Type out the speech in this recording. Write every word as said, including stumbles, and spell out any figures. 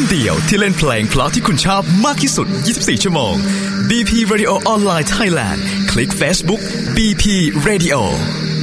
เดียวที่เล่นเพลงเพราะที่คุณชอบมากที่สุดยี่สิบสี่ชั่วโมง บี พี Radio Online Thailand คลิก Facebook บี พี Radio